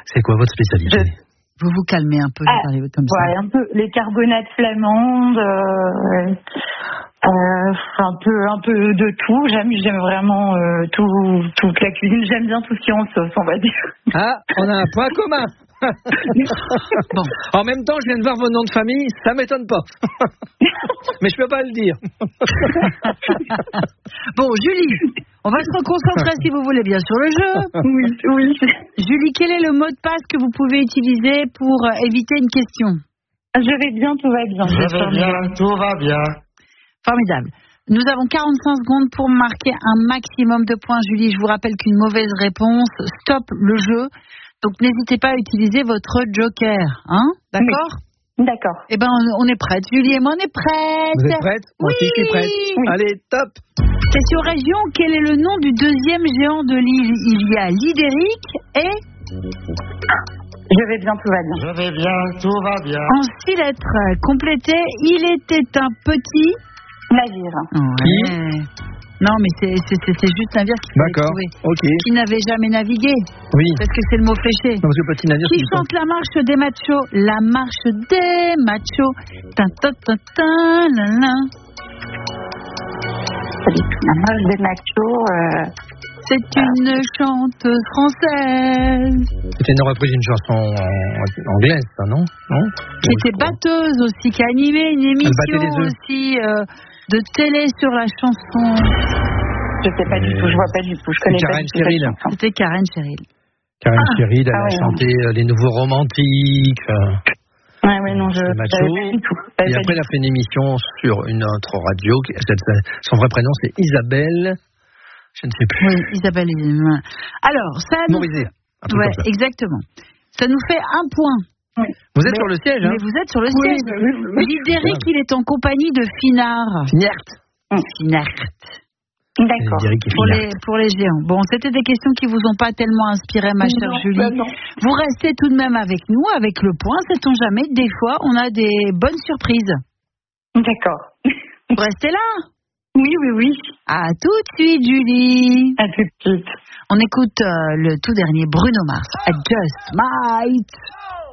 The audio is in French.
C'est quoi votre spécialité? Vous vous calmez un peu, vous parlez comme ça. Ouais, un peu les carbonades flamandes, un peu de tout. J'aime vraiment toute la cuisine. J'aime bien tout ce qui est en sauce, on va dire. Ah, on a un point commun. Bon. En même temps, je viens de voir vos noms de famille, ça m'étonne pas. Mais je peux pas le dire. Bon, Julie, on va se reconcentrer si vous voulez bien sur le jeu. Oui. Julie, quel est le mot de passe que vous pouvez utiliser pour éviter une question? Je vais bien, tout va bien. Je vais bien, tout va bien. Formidable. Nous avons 45 secondes pour marquer un maximum de points. Julie, je vous rappelle qu'une mauvaise réponse stoppe le jeu. Donc, n'hésitez pas à utiliser votre joker. Hein? D'accord? Oui. D'accord. Eh ben, on est prête. Julie et moi, on est prêtes. Vous êtes prête? Moi aussi, je suis prête. Oui. Allez, top. Question région. Quel est le nom du deuxième géant de l'île? Il y a l'Idéric et... Je vais bien, tout va bien. Je vais bien, tout va bien. En 6 lettres complétées, il était un petit... Navire. Ouais. Non, mais c'est juste navire qui fallait D'accord, trouver. ok. Qui n'avait jamais navigué. Oui. Parce que c'est le mot fléché. Non, parce que petit navire, Qui c'est chante la marche des machos? La marche des machos. Ta ta ta ta la la. La marche des machos. C'est une chanteuse française. C'était une reprise d'une chanson anglaise, ça, non? Qui était batteuse aussi, qui a animé une émission aussi de télé sur la chanson. Je sais pas du tout, je vois pas du tout. Je connais Karen Cheryl. C'était Karen Cheryl. Karen Cheryl, elle a chanté Les Nouveaux Romantiques. Ouais, non, je savais pas du tout. Et après, elle a fait une émission sur une autre radio. Son vrai prénom, c'est Isabelle. Je ne sais plus. Oui, Isabelle. Alors, ça nous... Morizet. Ouais, exactement. Ça nous fait un point. Oui. Vous êtes sur le siège, hein? Mais vous êtes sur le siège. Oui. L'Idéric, il est en compagnie de Finard. Finard. D'accord. Pour les géants. Bon, c'était des questions qui vous ont pas tellement inspiré, ma chère Julie. Non. Vous restez tout de même avec nous, avec le point. Sait-on jamais, des fois, on a des bonnes surprises. D'accord. Vous restez là? Oui. À tout de suite, Julie. À tout de suite. On écoute le tout dernier Bruno Mars. I Just Might.